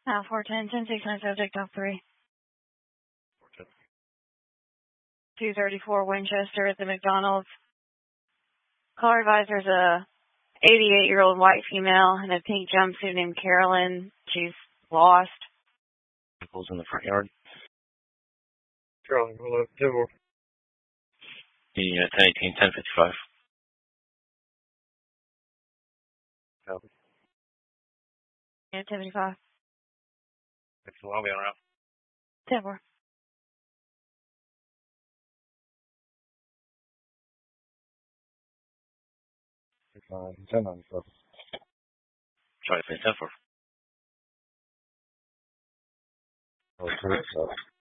410, 1069 subject off 3. 234 Winchester at the McDonald's. Caller advisor's a 88-year-old white female in a pink jumpsuit named Carolyn. She's lost. Vehicles in the front yard. Carolyn, we'll have 10-4. The 1018, 1055. Copy. Yeah, 1055. Excellent. I'll be on route. 10-4. Fine. 1094. Try to say 10-4. Oh, correct.